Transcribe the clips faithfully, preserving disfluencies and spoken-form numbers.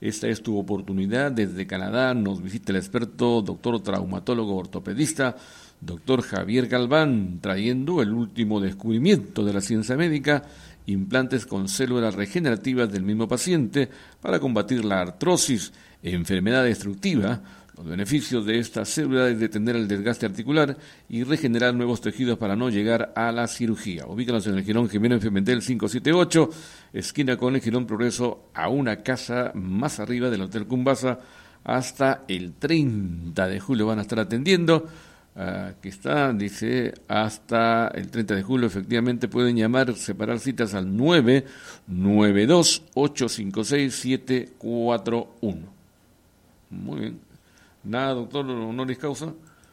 Esta es tu oportunidad. Desde Canadá nos visita el experto doctor traumatólogo ortopedista, doctor Javier Galván, trayendo el último descubrimiento de la ciencia médica, implantes con células regenerativas del mismo paciente para combatir la artrosis, enfermedad destructiva. Los beneficios de esta célula es detener el desgaste articular y regenerar nuevos tejidos para no llegar a la cirugía. Ubícanos en el Jirón Jiménez Pimentel quinientos setenta y ocho, esquina con el Jirón Progreso, a una casa más arriba del Hotel Cumbasa. Hasta el treinta de julio van a estar atendiendo. Aquí está, dice, hasta el treinta de julio, efectivamente pueden llamar, separar citas al nueve nueve dos, ocho cinco seis, siete cuatro uno. Muy bien. Nada, doctor, honoris causa.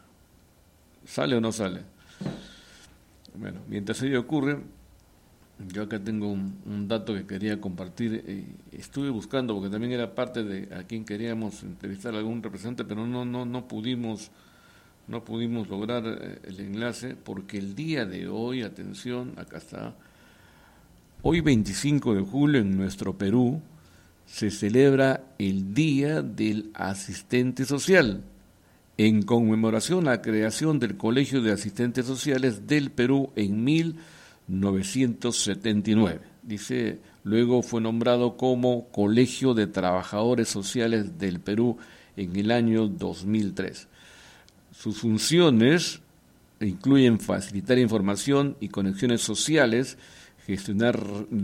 ¿Sale o no sale? Bueno, mientras ello ocurre, yo acá tengo un, un dato que quería compartir. Eh, estuve buscando, porque también era parte de a quien queríamos entrevistar a algún representante, pero no, no, no pudimos... No pudimos lograr el enlace porque el día de hoy, atención, acá está, hoy veinticinco de julio en nuestro Perú se celebra el Día del Asistente Social, en conmemoración a la creación del Colegio de Asistentes Sociales del Perú en mil novecientos setenta y nueve. Dice, luego fue nombrado como Colegio de Trabajadores Sociales del Perú en el año dos mil tres. Sus funciones incluyen facilitar información y conexiones sociales, gestionar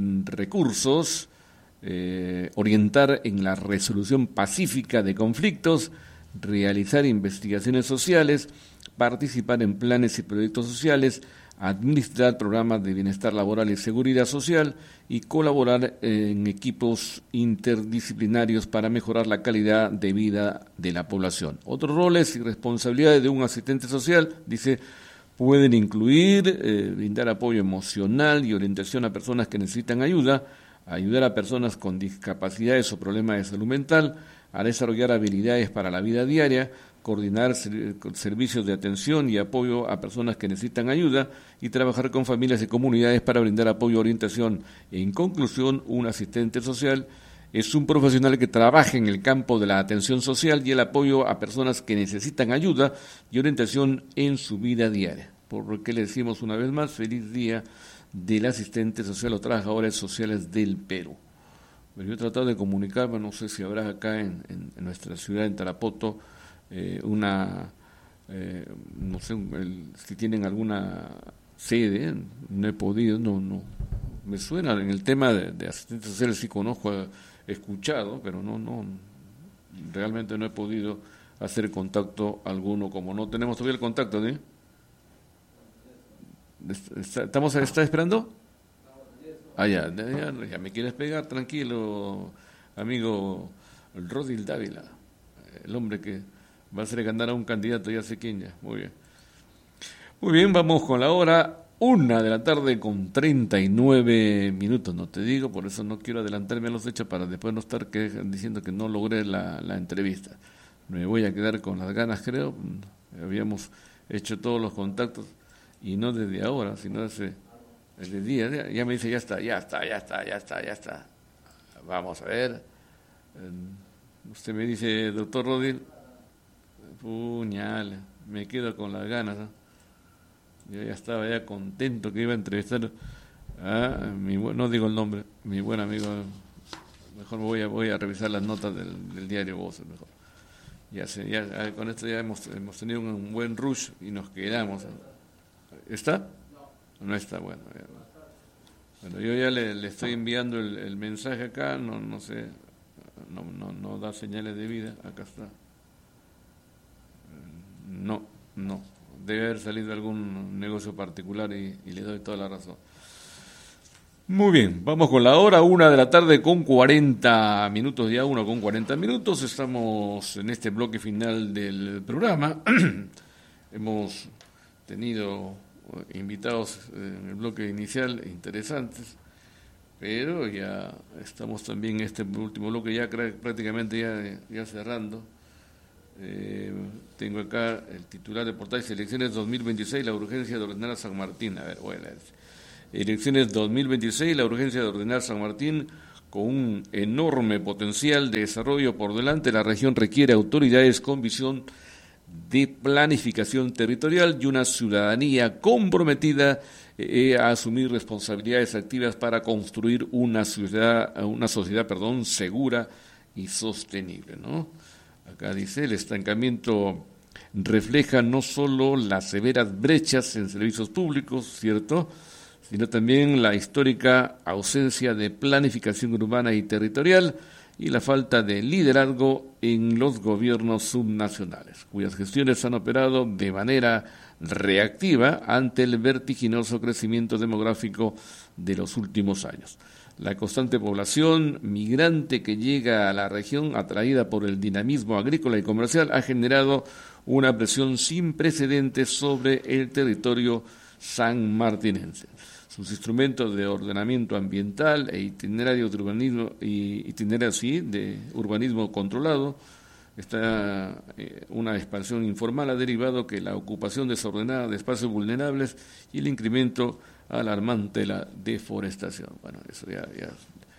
recursos, eh, orientar en la resolución pacífica de conflictos, realizar investigaciones sociales, participar en planes y proyectos sociales, administrar programas de bienestar laboral y seguridad social y colaborar en equipos interdisciplinarios para mejorar la calidad de vida de la población. Otros roles y responsabilidades de un asistente social, dice, pueden incluir eh, brindar apoyo emocional y orientación a personas que necesitan ayuda, ayudar a personas con discapacidades o problemas de salud mental, a desarrollar habilidades para la vida diaria, coordinar servicios de atención y apoyo a personas que necesitan ayuda y trabajar con familias y comunidades para brindar apoyo y orientación. En conclusión, un asistente social es un profesional que trabaja en el campo de la atención social y el apoyo a personas que necesitan ayuda y orientación en su vida diaria. Por lo que le decimos una vez más, feliz día del asistente social o trabajadores sociales del Perú. Pero yo he tratado de comunicarme, no sé si habrá acá en, en, en nuestra ciudad, en Tarapoto, Eh, una, eh, no sé, el, si tienen alguna sede, no he podido, no, no, me suena en el tema de, de asistentes sociales, sí conozco, he escuchado, pero no, no, realmente no he podido hacer contacto alguno, como no tenemos todavía el contacto, ¿sí? ¿Estamos, está esperando? Ah, ya, ya, ya me quieres pegar, tranquilo, amigo Rodil Dávila, el hombre que va a hacer ganar a un candidato, ya sé quién ya. Muy bien. Muy bien, vamos con la hora, una de la tarde con treinta y nueve minutos, no te digo, por eso no quiero adelantarme a los hechos para después no estar que, diciendo que no logré la, la entrevista. Me voy a quedar con las ganas, creo. Habíamos hecho todos los contactos, y no desde ahora, sino desde, desde días. Ya, ya me dice, ya está, ya está, ya está, ya está, ya está. Vamos a ver. Usted me dice, doctor Rodil, puñal, me quedo con las ganas, ¿no? Yo ya estaba ya contento que iba a entrevistar a mi buen, no digo el nombre, mi buen amigo. Mejor me voy a voy a revisar las notas del, del diario Voces, mejor. Ya sé, ya con esto ya hemos hemos tenido un buen rush y nos quedamos. ¿Está? No está, bueno. Ya. Bueno, yo ya le, le estoy enviando el, el mensaje acá, no no sé, no no no da señales de vida, acá está. No, no. Debe haber salido algún negocio particular y, y le doy toda la razón. Muy bien, vamos con la hora, una de la tarde con cuarenta minutos, ya uno con cuarenta minutos. Estamos en este bloque final del programa. Hemos tenido invitados en el bloque inicial interesantes, pero ya estamos también en este último bloque ya prácticamente ya, ya cerrando. Eh, tengo acá el titular de portada: elecciones dos mil veintiséis, la urgencia de ordenar a San Martín. A ver, bueno, elecciones dos mil veintiséis, la urgencia de ordenar San Martín Con un enorme potencial de desarrollo por delante, la región requiere autoridades con visión de planificación territorial y una ciudadanía comprometida eh, a asumir responsabilidades activas para construir una ciudad, una sociedad, perdón, segura y sostenible, ¿no? Acá dice, el estancamiento refleja no solo las severas brechas en servicios públicos, ¿cierto?, sino también la histórica ausencia de planificación urbana y territorial y la falta de liderazgo en los gobiernos subnacionales, cuyas gestiones han operado de manera reactiva ante el vertiginoso crecimiento demográfico de los últimos años. La constante población migrante que llega a la región, atraída por el dinamismo agrícola y comercial, ha generado una presión sin precedentes sobre el territorio sanmartinense. Sus instrumentos de ordenamiento ambiental e itinerario de urbanismo y itinerario sí, de urbanismo controlado, está eh, una expansión informal ha derivado que la ocupación desordenada de espacios vulnerables y el incremento alarmante de la deforestación. Bueno, eso ya, ya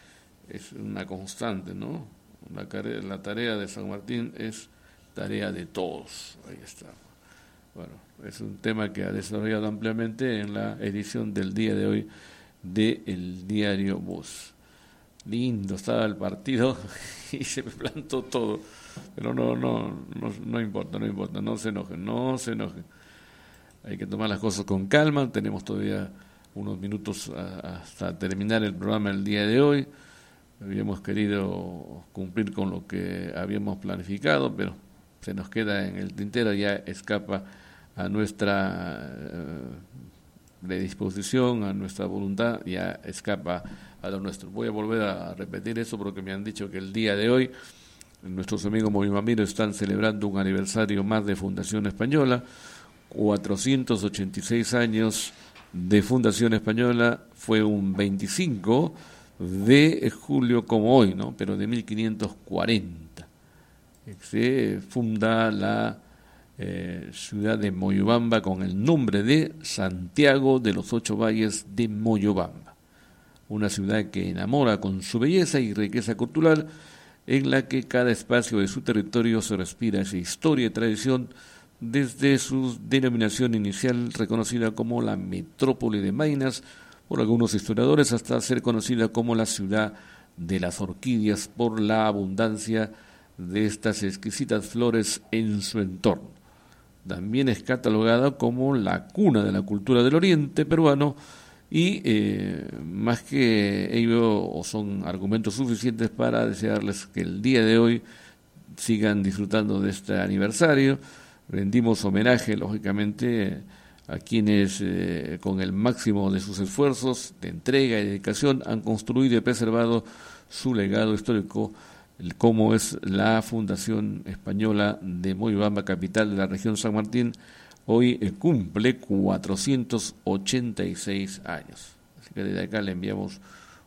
es una constante, ¿no? La, la tarea de San Martín es tarea de todos. Ahí está. Bueno, es un tema que ha desarrollado ampliamente en la edición del día de hoy de El Diario Voz. Lindo estaba el partido y se me plantó todo, pero no, no, no, no importa, no importa, no se enojen, no se enojen. Hay que tomar las cosas con calma, tenemos todavía unos minutos a, hasta terminar el programa el día de hoy. Habíamos querido cumplir con lo que habíamos planificado, pero se nos queda en el tintero, ya escapa a nuestra uh, predisposición, a nuestra voluntad, ya escapa a lo nuestro. Voy a volver a repetir eso porque me han dicho que el día de hoy nuestros amigos Movimamiro están celebrando un aniversario más de Fundación Española, cuatrocientos ochenta y seis años de Fundación Española, fue un veinticinco de julio como hoy, ¿no? Pero de mil quinientos cuarenta. Se funda la eh, ciudad de Moyobamba con el nombre de Santiago de los Ocho Valles de Moyobamba, una ciudad que enamora con su belleza y riqueza cultural, en la que cada espacio de su territorio se respira esa historia y tradición desde su denominación inicial, reconocida como la metrópoli de Maynas por algunos historiadores, hasta ser conocida como la ciudad de las orquídeas por la abundancia de estas exquisitas flores en su entorno. También es catalogada como la cuna de la cultura del oriente peruano y eh, más que ello son argumentos suficientes para desearles que el día de hoy sigan disfrutando de este aniversario. Rendimos homenaje, lógicamente, a quienes eh, con el máximo de sus esfuerzos de entrega y dedicación han construido y preservado su legado histórico, como es la Fundación Española de Moyobamba, capital de la región San Martín. Hoy eh, cumple cuatrocientos ochenta y seis años. Así que desde acá le enviamos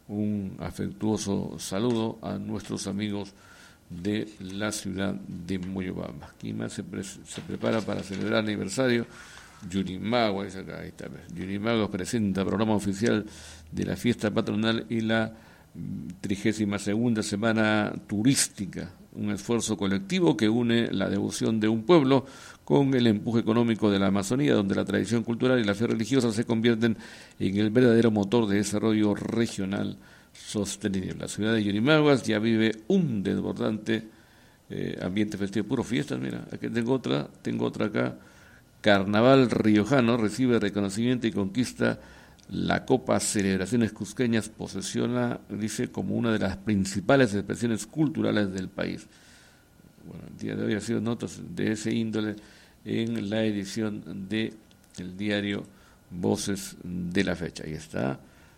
un afectuoso saludo a nuestros amigos de la ciudad de Moyobamba. Aquí más se, pre se prepara para celebrar el aniversario. Yurimaguas, ahí está, ahí está. Yurimaguas presenta programa oficial de la fiesta patronal y la trigésima segunda semana turística, un esfuerzo colectivo que une la devoción de un pueblo con el empuje económico de la Amazonía, donde la tradición cultural y la fe religiosa se convierten en el verdadero motor de desarrollo regional sostenible. La ciudad de Yurimaguas ya vive un desbordante eh, ambiente festivo, puro fiestas. Mira, aquí tengo otra, tengo otra acá. Carnaval riojano recibe reconocimiento y conquista la Copa Celebraciones Cusqueñas, posesiona, dice, como una de las principales expresiones culturales del país. Bueno, el día de hoy ha sido notas de ese índole en la edición de el diario Voces de la Fecha. Ahí está.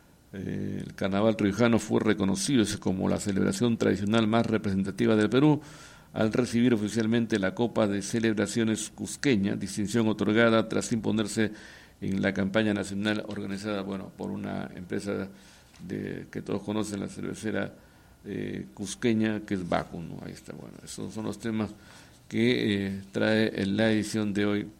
Eh, el Carnaval riojano fue reconocido como la celebración tradicional más representativa del Perú al recibir oficialmente la Copa de Celebraciones Cusqueña, distinción otorgada tras imponerse en la campaña nacional organizada, bueno, por una empresa de, que todos conocen, la cervecera eh, cusqueña, que es Bacu, ¿no? Ahí está, bueno, esos son los temas que eh, trae en la edición de hoy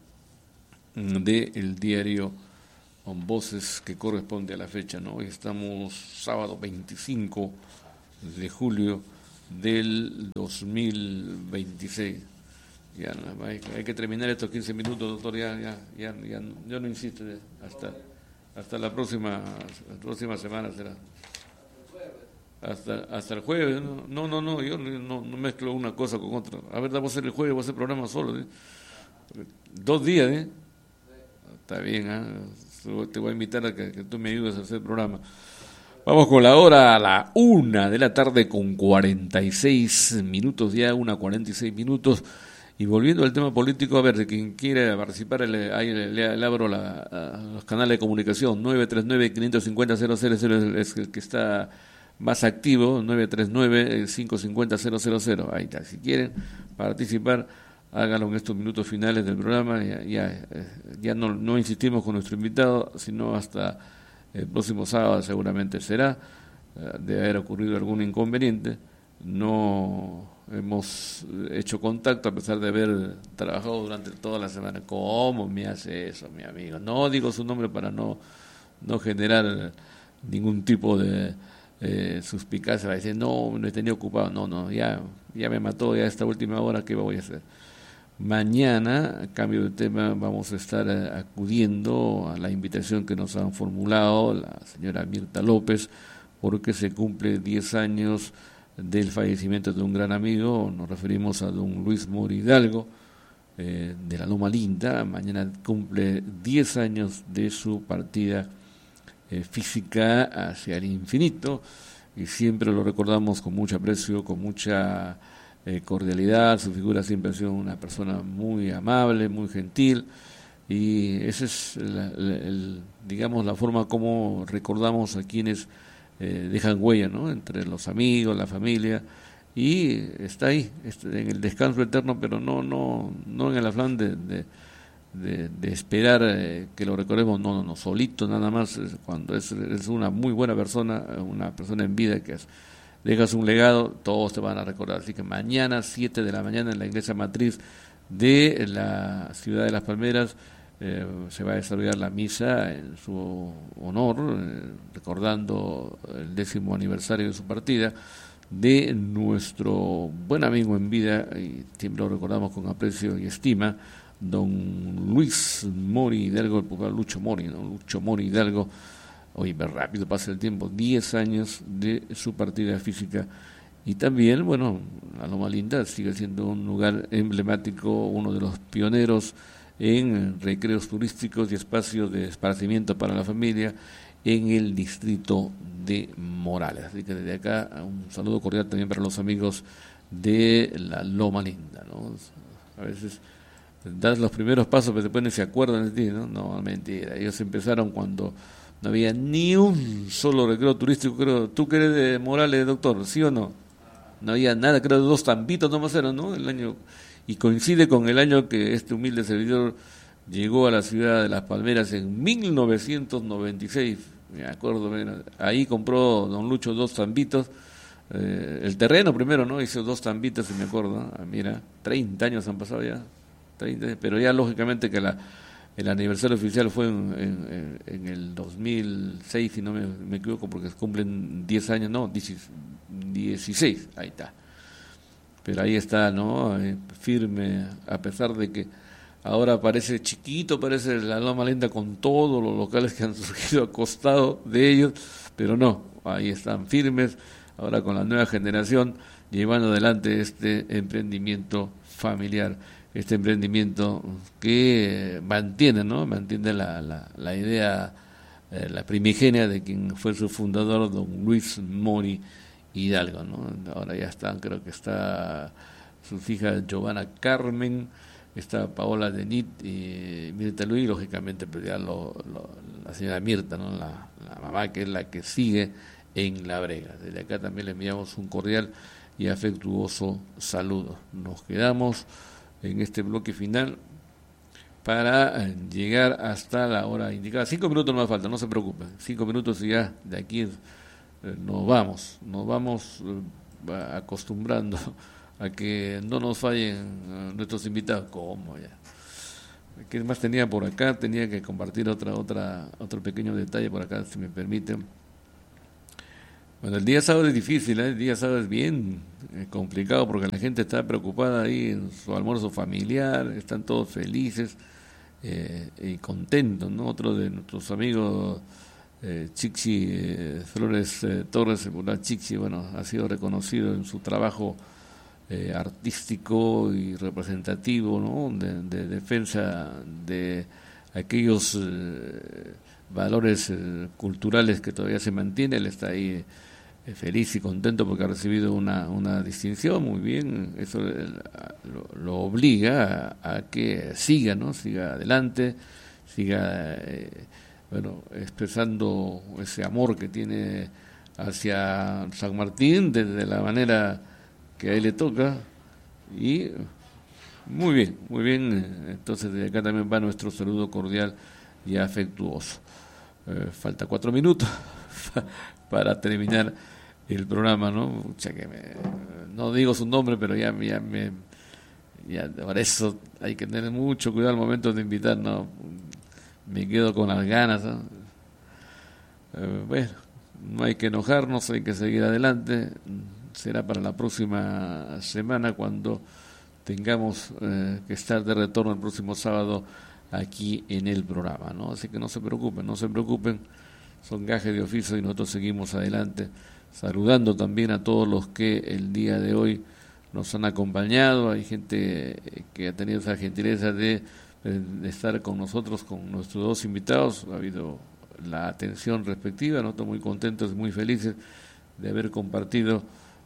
de el diario Voces, que corresponde a la fecha, ¿no? Hoy estamos sábado veinticinco de julio del dos mil veintiséis. Ya, no, hay, hay que terminar estos quince minutos, doctor, ya, ya, ya, ya yo no insisto, hasta, hasta la próxima, la próxima semana será. Hasta, hasta el jueves, no, no, no, no yo no, no mezclo una cosa con otra. A ver, vamos a hacer el jueves, vamos a hacer programa solo, ¿eh? Dos días, ¿eh? Está bien, ¿eh? Te voy a invitar a que, que tú me ayudes a hacer el programa. Vamos con la hora a la una de la tarde con cuarenta y seis minutos, ya una cuarenta y seis minutos. Y volviendo al tema político, a ver, de quien quiera participar, le, ahí le, le, le abro la, a los canales de comunicación. Nueve tres nueve, cinco cinco cero, cero cero cero es el que está más activo, nueve tres nueve, cinco cinco cero, cero cero cero. Ahí está. Si quieren participar, háganlo en estos minutos finales del programa. Ya, ya, ya no, no insistimos con nuestro invitado, sino hasta el próximo sábado seguramente será. De haber ocurrido algún inconveniente, no hemos hecho contacto a pesar de haber trabajado durante toda la semana. ¿Cómo me hace eso, mi amigo? No digo su nombre para no, no generar ningún tipo de eh, suspicacia. Va a decir, no, no he tenido ocupado. No, no, ya, ya me mató, ya esta última hora, ¿qué voy a hacer? Mañana, a cambio de tema, vamos a estar acudiendo a la invitación que nos han formulado la señora Mirta López, porque se cumple diez años del fallecimiento de un gran amigo. Nos referimos a don Luis Mori Hidalgo, eh, de la Loma Linda. Mañana cumple diez años de su partida eh, física hacia el infinito, y siempre lo recordamos con mucho aprecio, con mucha eh, cordialidad. Su figura siempre ha sido una persona muy amable, muy gentil, y esa es la, la, el, digamos, la forma como recordamos a quienes Eh, dejan huella, ¿no? Entre los amigos, la familia, y está ahí, está en el descanso eterno, pero no no no en el afán de, de, de, de esperar eh, que lo recordemos, no, no, no, solito nada más, cuando es, es una muy buena persona, una persona en vida que es, dejas un legado, todos te van a recordar. Así que mañana, siete de la mañana, en la iglesia matriz de la ciudad de Las Palmeras, Eh, se va a desarrollar la misa en su honor, eh, recordando el décimo aniversario de su partida, de nuestro buen amigo en vida, y siempre lo recordamos con aprecio y estima, don Luis Mori Hidalgo, el popular Lucho Mori, ¿no? Lucho Mori Hidalgo. Oye, rápido pasa el tiempo, diez años de su partida física. Y también, bueno, la Loma Linda sigue siendo un lugar emblemático, uno de los pioneros en recreos turísticos y espacios de esparcimiento para la familia en el distrito de Morales. Así que desde acá un saludo cordial también para los amigos de la Loma Linda, ¿no? A veces das los primeros pasos pero después ni se acuerdan de ti, ¿no? No, mentira, ellos empezaron cuando no había ni un solo recreo turístico, creo. ¿Tú que eres de Morales, doctor? ¿Sí o no? No había nada, creo dos tambitos nomás eran, ¿no? El año... Y coincide con el año que este humilde servidor llegó a la ciudad de Las Palmeras en mil novecientos noventa y seis. Me acuerdo, ahí compró don Lucho dos tambitos, eh, el terreno primero, ¿no? Hizo dos tambitos, si me acuerdo, ¿no? Ah, mira, treinta años han pasado ya, treinta, pero ya lógicamente que la el aniversario oficial fue en, en, en el dos mil seis, si no me, me equivoco, porque cumplen diez años, no, dieciséis, ahí está. Pero ahí está, ¿no? Eh, firme, a pesar de que ahora parece chiquito, parece la Loma Linda con todos los locales que han surgido a costado de ellos, pero no, ahí están firmes, ahora con la nueva generación, llevando adelante este emprendimiento familiar, este emprendimiento que mantiene, ¿no? Mantiene la, la, la idea, eh, la primigenia de quien fue su fundador, don Luis Mori Hidalgo, ¿no? Ahora ya están, creo que está sus hijas Giovanna Carmen, está Paola Denit y Mirta Luis, y lógicamente pues ya lo, lo, la señora Mirta, ¿no? La, la mamá, que es la que sigue en La Brega. Desde acá también le enviamos un cordial y afectuoso saludo. Nos quedamos en este bloque final para llegar hasta la hora indicada. Cinco minutos más falta, no se preocupen. Cinco minutos y ya de aquí nos vamos, nos vamos acostumbrando a que no nos fallen nuestros invitados. ¿Cómo ya? ¿Qué más tenía por acá? Tenía que compartir otra, otra, otro pequeño detalle por acá, si me permiten. Bueno, el día sábado es difícil, ¿eh? El día sábado es bien eh, complicado porque la gente está preocupada ahí en su almuerzo familiar, están todos felices eh, y contentos, ¿no? Otro de nuestros amigos, eh, Chixi eh, Flores eh, Torres, la Chixi, bueno, ha sido reconocido en su trabajo eh, artístico y representativo, ¿no? De, de defensa de aquellos eh, valores eh, culturales que todavía se mantienen. Él está ahí eh, feliz y contento porque ha recibido una, una distinción, muy bien, eso eh, lo, lo obliga a, a que siga, ¿no? Siga adelante, siga eh, bueno, expresando ese amor que tiene hacia San Martín desde la manera que a él le toca, y muy bien, muy bien, entonces de acá también va nuestro saludo cordial y afectuoso. Eh, falta cuatro minutos para terminar el programa, ¿no? Pucha, que me, no digo su nombre, pero ya, ya me, ya por eso hay que tener mucho cuidado al momento de invitar, ¿no? Me quedo con las ganas, ¿no? Eh, bueno, no hay que enojarnos, hay que seguir adelante. Será para la próxima semana cuando tengamos eh, que estar de retorno el próximo sábado aquí en el programa, ¿no? Así que no se preocupen, no se preocupen, son gajes de oficio y nosotros seguimos adelante, saludando también a todos los que el día de hoy nos han acompañado. Hay gente que ha tenido esa gentileza de, de estar con nosotros, con nuestros dos invitados. Ha habido la atención respectiva, nosotros muy contentos y muy felices de haber compartido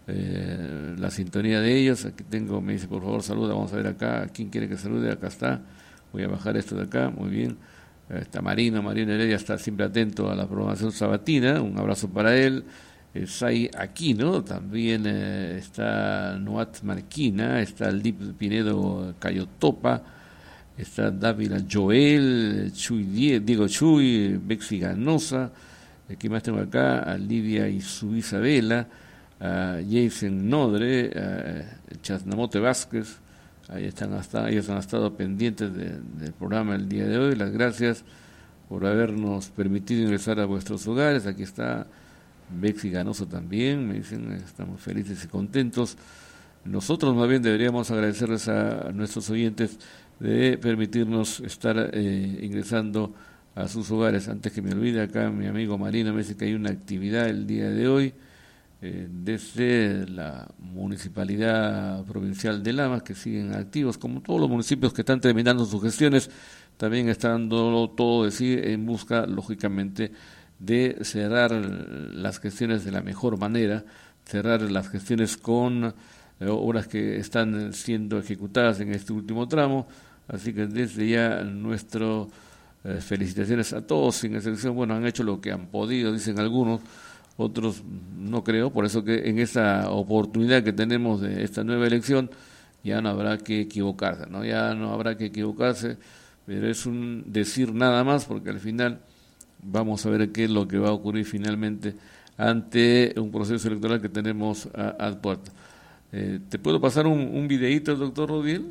eh, la sintonía de ellos. Aquí tengo, me dice, por favor saluda, vamos a ver acá, ¿quién quiere que salude? Acá está, voy a bajar esto de acá, muy bien. Está Marino, Marino Heredia está siempre atento a la programación sabatina, un abrazo para él. eh, Sai Aquino, también eh, está Noat Marquina, está Lip Pinedo Cayotopa, está Dávila Joel, Chuy Die, Diego Chuy, Bexi Ganosa, ¿qué más tengo acá? A Lidia y su Isabela, a Jason Nodre, a Chasnamote Vázquez. Ahí están, hasta, ellos han estado pendientes de, del programa el día de hoy. Las gracias por habernos permitido ingresar a vuestros hogares. Aquí está Bexi Ganoso también, me dicen, estamos felices y contentos. Nosotros más bien deberíamos agradecerles a nuestros oyentes de permitirnos estar eh, ingresando a sus hogares. Antes que me olvide, acá mi amigo Marino me dice que hay una actividad el día de hoy eh, desde la Municipalidad Provincial de Lamas, que siguen activos, como todos los municipios que están terminando sus gestiones, también están dando todo de sí en busca, lógicamente, de cerrar las gestiones de la mejor manera, cerrar las gestiones con eh, obras que están siendo ejecutadas en este último tramo. Así que desde ya nuestro eh, felicitaciones a todos, sin excepción. Bueno, han hecho lo que han podido, dicen algunos, otros no creo, por eso que en esta oportunidad que tenemos de esta nueva elección ya no habrá que equivocarse, ¿no? Ya no habrá que equivocarse, pero es un decir nada más, porque al final vamos a ver qué es lo que va a ocurrir finalmente ante un proceso electoral que tenemos a, a puerta. Eh, ¿Te puedo pasar un, un videíto, doctor Rodiel?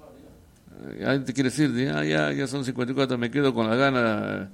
¿Alguien te quiere decir? Ah, ya, ya son cincuenta y cuatro, me quedo con la gana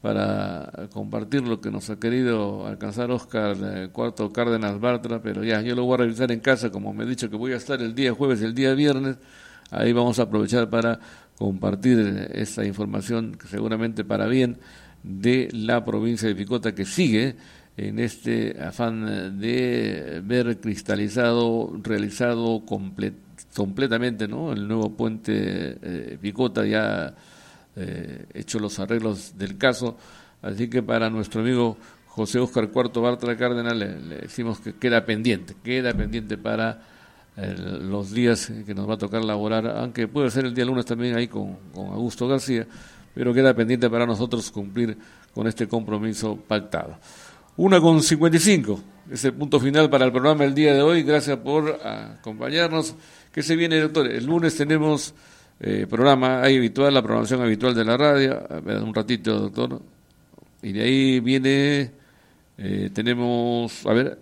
para compartir lo que nos ha querido alcanzar Oscar eh, Cuarto Cárdenas Bartra, pero ya, yo lo voy a revisar en casa, como me he dicho que voy a estar el día jueves y el día viernes, ahí vamos a aprovechar para compartir esa información que seguramente para bien de la provincia de Picota, que sigue en este afán de ver cristalizado, realizado comple- completamente, ¿no?, el nuevo puente eh, Picota, ya eh, hecho los arreglos del caso. Así que para nuestro amigo José Óscar Cuarto Bartra Cárdenas le, le decimos que queda pendiente, queda pendiente para eh, los días que nos va a tocar laborar, aunque puede ser el día lunes también ahí con, con Augusto García, pero queda pendiente para nosotros cumplir con este compromiso pactado. Una con cincuenta y cinco, es el punto final para el programa del día de hoy. Gracias por acompañarnos. ¿Qué se viene, doctor? El lunes tenemos eh, programa habitual, la programación habitual de la radio. A ver, un ratito, doctor. Y de ahí viene, eh, tenemos, a ver,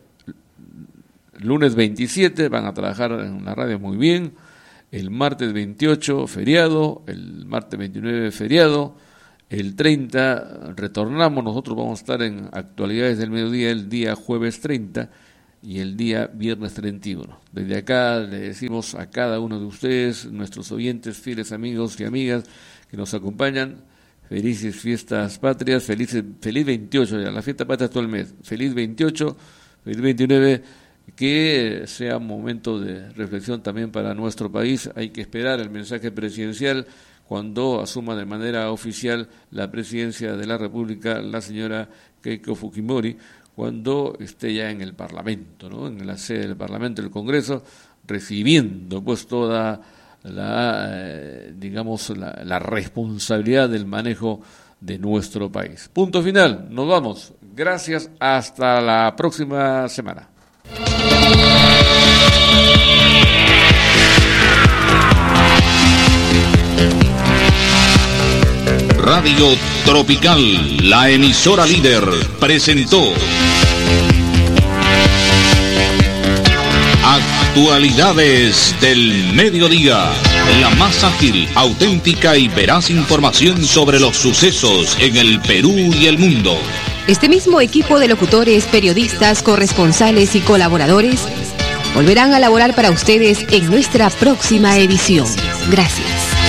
lunes veintisiete, van a trabajar en la radio muy bien. El martes veintiocho, feriado. El martes veintinueve, feriado. El treinta retornamos, nosotros vamos a estar en Actualidades del Mediodía el día jueves treinta y el día viernes treinta y uno. Desde acá le decimos a cada uno de ustedes, nuestros oyentes, fieles amigos y amigas que nos acompañan, felices fiestas patrias, felices, feliz veintiocho, ya la fiesta patria todo el mes, feliz veintiocho, feliz veintinueve, que sea un momento de reflexión también para nuestro país. Hay que esperar el mensaje presidencial cuando asuma de manera oficial la presidencia de la República la señora Keiko Fujimori, cuando esté ya en el Parlamento, ¿no? En la sede del Parlamento, el Congreso, recibiendo pues toda la, eh, digamos, la, la responsabilidad del manejo de nuestro país. Punto final, nos vamos. Gracias, hasta la próxima semana. Radio Tropical, la emisora líder, presentó Actualidades del Mediodía, la más ágil, auténtica y veraz información sobre los sucesos en el Perú y el mundo. Este mismo equipo de locutores, periodistas, corresponsales y colaboradores volverán a laborar para ustedes en nuestra próxima edición. Gracias.